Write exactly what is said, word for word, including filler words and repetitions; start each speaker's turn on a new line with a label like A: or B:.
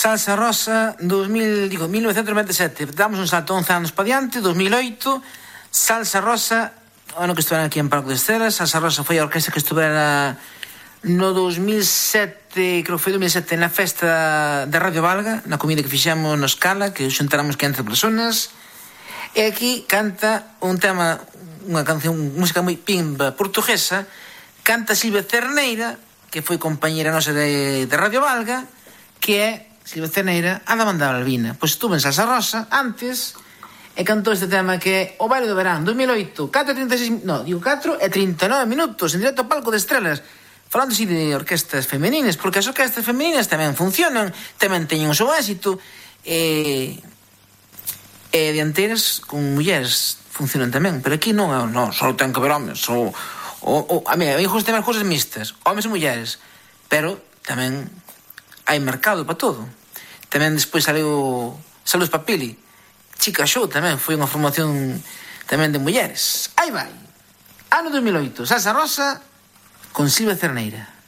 A: Salsa Rosa, dos mil, digo, mil novecientos noventa e sete. Damos un salto once anos para diante, dos mil oito. Salsa Rosa, ano que estuveran aquí en Parque de Esteras. Salsa Rosa foi a orquesta que estuvera no dos mil sete, creo que foi dos mil sete, na festa da Radio Valga, na comida que fixemos no Scala, que xuntáramos quince personas. E aquí canta un tema, unha canción, música moi pimba portuguesa, canta Silvia Cerneira, que foi compañera nosa de, de Radio Valga, que é Silvia Cerneira, a da banda Albina. Pois estuve en Salsa Rosa antes e cantou este tema que é O Baile do Verán, dos mil oito, catro e trinta e seis, no, digo catro e trinta e nove minutos, en directo ao Palco de Estrelas, falando así de orquestas femeninas, porque as orquestas femeninas tamén funcionan, tamén teñen o seu éxito, e, e dianteiras con mulleres funcionan tamén, pero aquí non, non, só ten que ver homes, só, o, o, a mí, a mí gustan as cousas mixtas, homes e mulleres, pero tamén hai mercado para todo. Tamén despois saleu Salud Papili, Chica Show tamén, foi unha formación tamén de mulleres. Aí vai, ano dos mil oito, Salsa Rosa con Silvia Cerneira.